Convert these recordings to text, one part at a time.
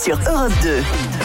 sur Europe 2.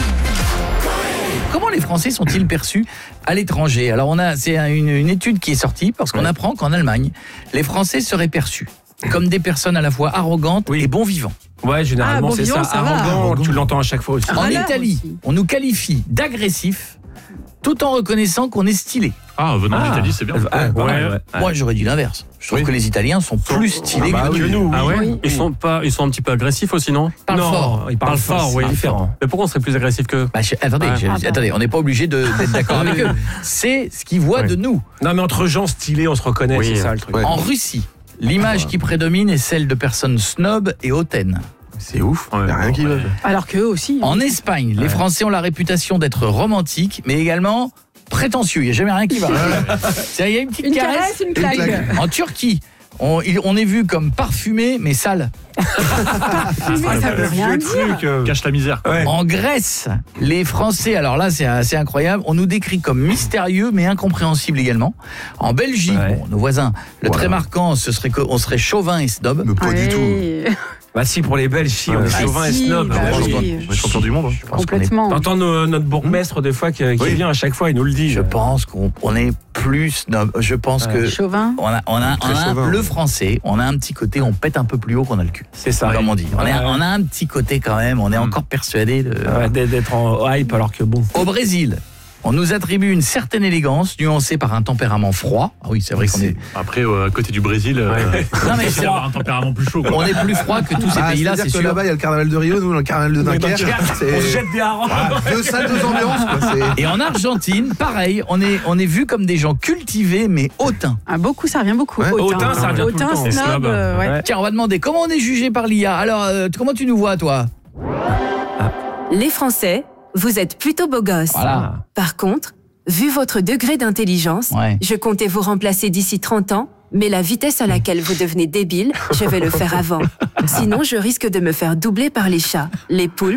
Comment les Français sont-ils perçus à l'étranger ? Alors c'est une étude qui est sortie parce qu'on apprend qu'en Allemagne, les Français seraient perçus comme des personnes à la fois arrogantes et bon vivants. Ouais, généralement c'est ça. Arrogant, tu l'entends à chaque fois aussi. En Italie, on nous qualifie d'agressifs tout en reconnaissant qu'on est stylé. Ah, venant d'Italie, c'est bien. Moi, j'aurais dit l'inverse. Je trouve que les Italiens sont plus stylés que nous. Ah ouais. Ils sont un petit peu agressifs aussi, non ? Ils parlent fort. Ils parlent fort, oui. Différent. Mais pourquoi on serait plus agressif qu'eux ? Attendez, on n'est pas obligé d'être d'accord avec eux. C'est ce qu'ils voient de nous. Non, mais entre gens stylés, on se reconnaît, c'est ça le truc. En Russie, l'image qui prédomine est celle de personnes snobs et hautaines. C'est ouf, il n'y a rien qui va. Alors qu'eux aussi. En Espagne, les Français ont la réputation d'être romantiques, mais également prétentieux. Il n'y a jamais rien qui va. Il y a une petite caresse, une claque. En Turquie, on est vu comme parfumé, mais sale. Parfumé, ça veut rien dire. Cache la misère. Ouais. En Grèce, les Français, alors là c'est assez incroyable, on nous décrit comme mystérieux mais incompréhensible également. En Belgique, nos voisins, le trait marquant, ce serait qu'on serait chauvin et snob. Mais pas du tout. Bah si, pour les Belges, si, on est chauvin et snob. On est champion du monde. Complètement. T'entends notre bourgmestre des fois qui vient à chaque fois, il nous le dit. Je pense qu'on est plus snob. Je pense que chauvin. on a le français, on a un petit côté, on pète un peu plus haut qu'on a le cul. C'est ça. Comme on dit. On a un petit côté quand même, on est encore persuadé d'être en hype alors que bon. Au Brésil, on nous attribue une certaine élégance nuancée par un tempérament froid. Ah oui, c'est vrai qu'on est... Après, à côté du Brésil, non, mais c'est un tempérament plus chaud. On est plus froid que tous ces pays-là, c'est sûr. Là-bas, il y a le carnaval de Rio, nous, le carnaval de Dunkerque. On se jette des harengs. Deux salles, deux ambiances. Et en Argentine, pareil, on est vu comme des gens cultivés mais hautains. Ah, beaucoup, ça revient beaucoup. Ouais. Hautain, ça revient tout le temps. Snob, ouais. Tiens, on va demander comment on est jugé par l'IA. Alors, comment tu nous vois, toi ? Les Français, vous êtes plutôt beaux gosses. Voilà. Par contre, vu votre degré d'intelligence, je comptais vous remplacer d'ici 30 ans, mais la vitesse à laquelle vous devenez débile, je vais le faire avant. Sinon, je risque de me faire doubler par les chats, les poules